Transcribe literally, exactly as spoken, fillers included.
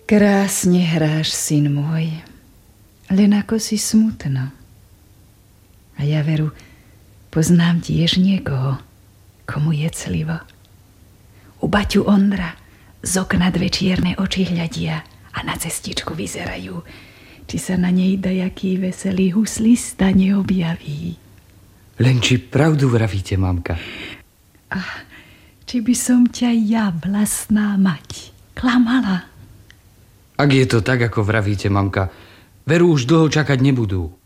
Krásne hráš, syn môj, len ako si smutno. A ja veru, poznám tiež niekoho, komu je clivo. U baťu Ondra z okna dve čierne oči hľadia a na cestičku vyzerajú, či sa na nej dajaký veselý huslista neobjaví. Len či pravdu vravíte, mamka? A či by som ťa ja, vlastná mať, klamala? Ak je to tak, ako vravíte, mamka, veru už dlho čakať nebudú.